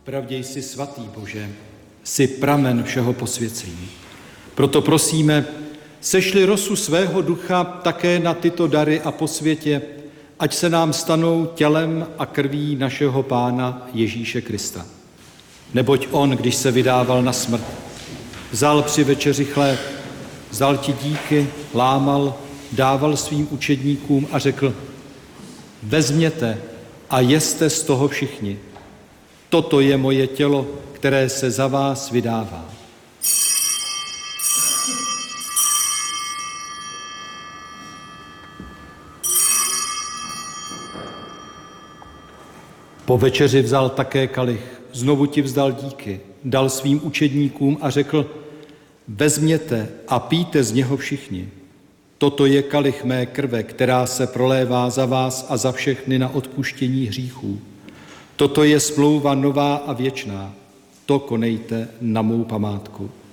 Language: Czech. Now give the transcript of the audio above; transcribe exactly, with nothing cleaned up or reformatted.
Vpravdě jsi svatý, Bože, jsi pramen všeho posvěcení. Proto prosíme, sešli rosu svého ducha také na tyto dary a posvětě, ať se nám stanou tělem a krví našeho Pána Ježíše Krista. Neboť on, když se vydával na smrt, vzal při večeři chléb, vzal ti díky, lámal, dával svým učedníkům a řekl: vezměte a jeste z toho všichni. Toto je moje tělo, které se za vás vydává. Po večeři vzal také kalich, znovu ti vzdal díky, dal svým učedníkům a řekl: vezměte a pijte z něho všichni. Toto je kalich mé krve, která se prolévá za vás a za všechny na odpuštění hříchů. Toto je smlouva nová a věčná. To konejte na mou památku.